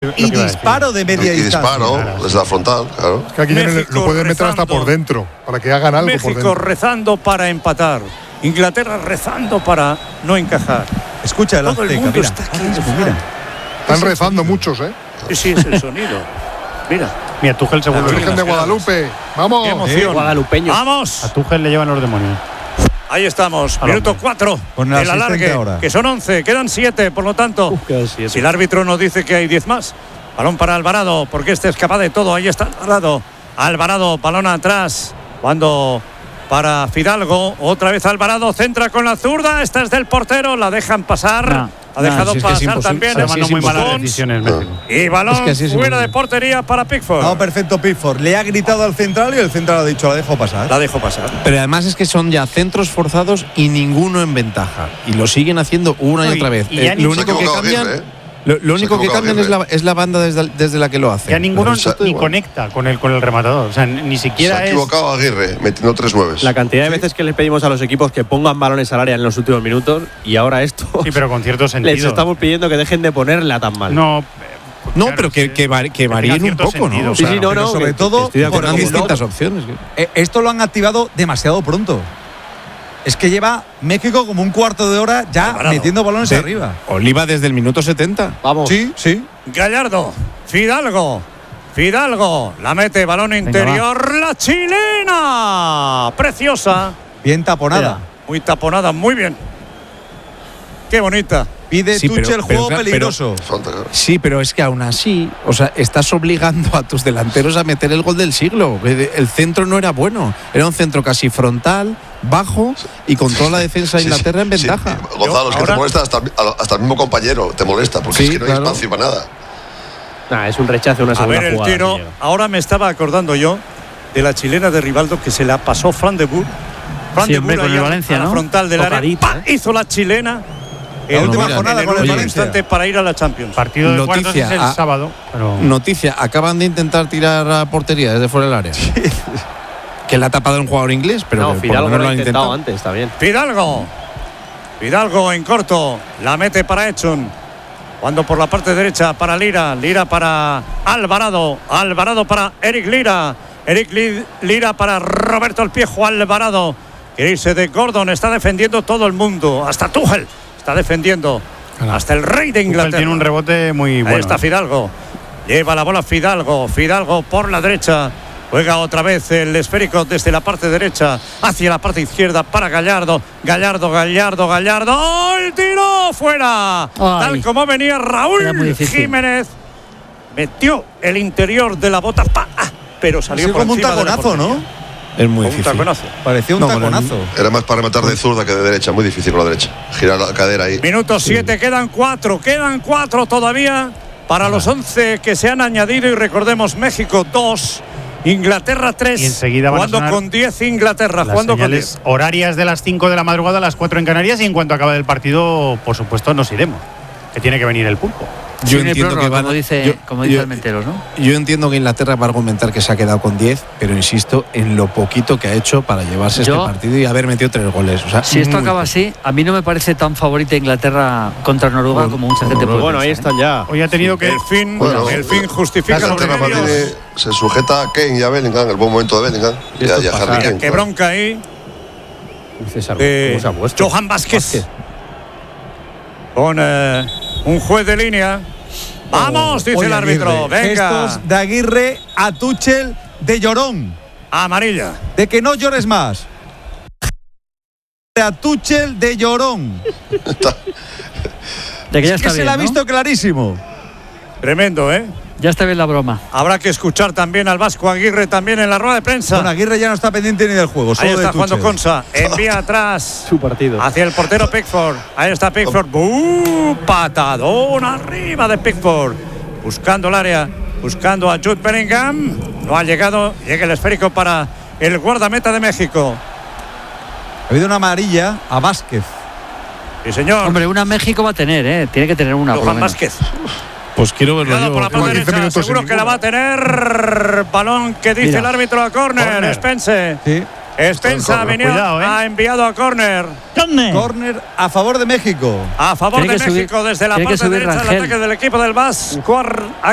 y disparo de media distancia. Y disparo desde la frontal, claro. Es que aquí lo pueden meter hasta por dentro, para que hagan algo por dentro. México rezando para empatar. Inglaterra rezando para no encajar. Escucha el Todo el Azteca, mundo mira. está aquí. Mira. Están rezando muchos, ¿eh? Sí, es el sonido. Mira. Mira, Tuchel se vuelve. Virgen de Guadalupe. ¡Vamos! Qué emoción. Guadalupeños. ¡Vamos! A Tuchel le llevan los demonios. Ahí estamos, minuto 4 Con el del alargue, ahora. que son 11, quedan 7, por lo tanto, si el árbitro nos dice que hay 10 más. Balón para Alvarado, porque este es capaz de todo. Ahí está Alvarado. Alvarado, balón atrás. Cuando para Fidalgo, otra vez Alvarado, centra con la zurda. Esta es del portero, la dejan pasar. Ha dejado si es que es pasar imposible. también. Está tomando muy malas Pons. decisiones México. Y balón Es que así es fuera imposible. de portería para Pickford. No, perfecto Pickford. Le ha gritado al central y el central ha dicho, la dejo pasar. La dejó pasar. Pero además es que son ya centros forzados y ninguno en ventaja. Y lo siguen haciendo una y otra vez. Y ya Lo Se ha único que equivocado cambian, Aguirre, lo único que cambian es la banda desde la que lo hacen. Ya ninguno Pero ni igual. conecta con el rematador. O sea, ni Se siquiera ha es. equivocado Aguirre, metiendo 3 nueves. La cantidad de veces que les pedimos a los equipos que pongan balones al área en los últimos minutos y ahora esto Sí, pero con cierto sentido. les estamos pidiendo que dejen de ponerla tan mal. No. No, claro, pero que varíen un cierto poco, sentido, ¿no? O Sí, sea, sí, no, pero no. sobre todo estoy de acuerdo tengan con distintas opciones. Esto lo han activado demasiado pronto. Es que lleva México como un cuarto de hora ya Alvarado. metiendo balones arriba. Oliva desde el minuto 70. Vamos. Sí, sí. Gallardo, Fidalgo, la mete, balón interior, la chilena, preciosa, Bien taponada. muy taponada, muy bien, qué bonita. Pide Sí, pero- Tuchel pero juego claro, peligroso. Falta, claro. Sí, pero es que aún así, o sea, estás obligando a tus delanteros a meter el gol del siglo. El centro no era bueno, era un centro casi frontal, bajo y con toda la defensa de Inglaterra en ventaja. Sí. Gonzalo, es que ahora- te molesta hasta el mismo compañero, te molesta, porque Sí, es que no claro. hay espacio para nada. Nah, es un rechazo, una A segunda ver el jugada. tiro, que llega. ahora me estaba acordando yo de la chilena de Rivaldo que se la pasó Fran de Boer. Sí, hombre, con ahí el a- Valencia, a la ¿no? frontal del área, Tocadita, ¡pa! Hizo la chilena. La última mira, jornada en el con el último Valencia. instante para ir a la Champions. Partido de cuartos Noticia, es el sábado. Pero Noticia, acaban de intentar tirar a portería desde fuera del área. Que la ha tapado un jugador inglés, pero No, que por Fidalgo lo menos lo ha intentado antes, está bien. Fidalgo en corto, la mete para Edson. Cuando por la parte derecha para Lira para Alvarado para Eric Lira, Lira para Roberto El Piejo Alvarado. Quiere irse de Gordon, está defendiendo todo el mundo, hasta Tuchel está defendiendo, hasta el rey de Tuchel Inglaterra. tiene un rebote muy bueno. Ahí está Fidalgo, lleva la bola Fidalgo por la derecha. Juega otra vez el esférico desde la parte derecha hacia la parte izquierda para Gallardo. ¡Oh, el tiro! ¡Fuera! Ay. Tal como venía Era muy Raúl difícil. Jiménez. Metió el interior de la bota, ¡pa! Pero salió Sí, por como un encima de la taconazo, portería. ¿no? es muy Un difícil. taconazo. Parecía un No, con el- taconazo. Era más para rematar de zurda que de derecha, muy difícil con la derecha. Girar la cadera ahí. Minuto 7, quedan 4 todavía para los 11 que se han añadido. Y recordemos, México 2, Inglaterra 3. Y enseguida van a jugando sonar con 10 Inglaterra, Las jugando con señales 10. horarias de las 5 de la madrugada a las 4 en Canarias, y en cuanto acabe el partido, por supuesto, nos iremos. Que tiene que venir el pulpo. Yo Sin el entiendo prórroga, que van como dice Almenteros, ¿no? Yo entiendo que Inglaterra va a argumentar que se ha quedado con 10, pero insisto en lo poquito que ha hecho para llevarse Yo- este partido y haber metido 3 goles. O sea, Si esto muy acaba poco. así, a mí no me parece tan favorita Inglaterra contra Noruega como mucha gente puede Bueno, ahí pensar, están ya. Hoy ha tenido que. El fin, Bueno, el fin justifica los Inglaterra medios. mantiene- se sujeta a Kane y a Bellingham, el buen momento de Bellingham. Y a Esto es Harry pasar. Kane. Qué bronca ahí César, de ¿cómo se ha puesto? Johan Vázquez. Con un juez de línea. Vamos, dice Oye, el árbitro. Aguirre, Venga. gestos de Aguirre a Tuchel de llorón. Amarilla. De que no llores más. A Tuchel de llorón. De que ya Es que está se bien, la ha ¿no? visto clarísimo. Tremendo, ¿eh? Ya está bien la broma. Habrá que escuchar también al Vasco Aguirre también en la rueda de prensa. Bueno, Aguirre ya no está pendiente ni del juego, solo Ahí está de jugando Tuchel. Consa. Envía atrás Su partido. hacia el portero Pickford. Ahí está Pickford. Patadón arriba de Pickford. Buscando el área. Buscando a Jude Bellingham. No ha llegado. Llega el esférico para el guardameta de México. Ha habido una amarilla a Vázquez. Sí, señor. Hombre, una México va a tener, ¿eh? Tiene que tener una, por lo Johan menos. Vázquez. Pues quiero verlo Cuidado yo. por la parte 15 derecha. minutos Seguro sin que la va a tener. Balón que dice Mira. el árbitro a córner. Spence. Sí. Spence ha, Cuidado, ha enviado a córner. Córner a favor de México. A favor Tiene de que subir- México desde la tiene que parte subir derecha del Rangel. ataque del equipo del Vasco